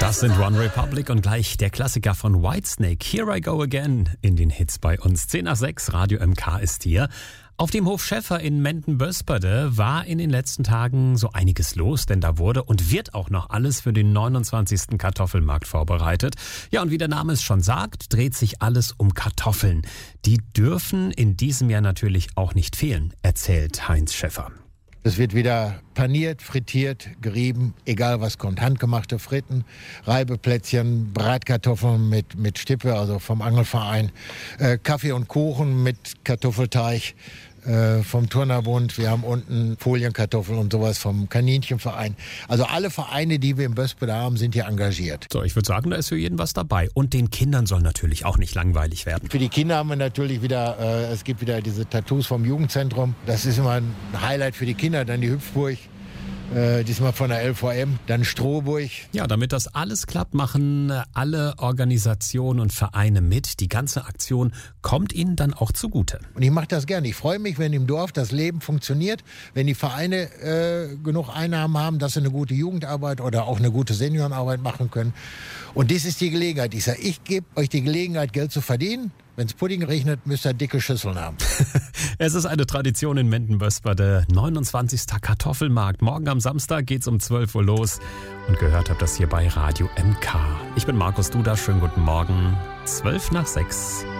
Das sind One Republic und gleich der Klassiker von Whitesnake, Here I Go Again, in den Hits bei uns. 10:06, Radio MK ist hier. Auf dem Hof Schäffer in Menden-Bösperde war in den letzten Tagen so einiges los, denn da wurde und wird auch noch alles für den 29. Kartoffelmarkt vorbereitet. Ja, und wie der Name es schon sagt, dreht sich alles um Kartoffeln. Die dürfen in diesem Jahr natürlich auch nicht fehlen, erzählt Heinz Schäffer. Es wird wieder paniert, frittiert, gerieben, egal was kommt. Handgemachte Fritten, Reibeplätzchen, Bratkartoffeln mit Stippe, also vom Angelverein, Kaffee und Kuchen mit Kartoffelteig vom Turnerbund. Wir haben unten Folienkartoffeln und sowas vom Kaninchenverein. Also alle Vereine, die wir im Böspede haben, sind hier engagiert. So, ich würde sagen, da ist für jeden was dabei. Und den Kindern soll natürlich auch nicht langweilig werden. Für die Kinder haben wir natürlich wieder, es gibt wieder diese Tattoos vom Jugendzentrum. Das ist immer ein Highlight für die Kinder. Dann die Hüpfburg. Diesmal von der LVM, dann Strohburg. Ja, damit das alles klappt, machen alle Organisationen und Vereine mit. Die ganze Aktion kommt ihnen dann auch zugute. Und ich mache das gerne. Ich freue mich, wenn im Dorf das Leben funktioniert, wenn die Vereine genug Einnahmen haben, dass sie eine gute Jugendarbeit oder auch eine gute Seniorenarbeit machen können. Und das ist die Gelegenheit. Ich sage, ich gebe euch die Gelegenheit, Geld zu verdienen. Wenn es Pudding regnet, müsst ihr dicke Schüsseln haben. Es ist eine Tradition in Menden-Bösperde. 29. Kartoffelmarkt. Morgen am Samstag geht's um 12 Uhr los. Und gehört habt das hier bei Radio MK. Ich bin Markus Duda. Schönen guten Morgen. 5:55.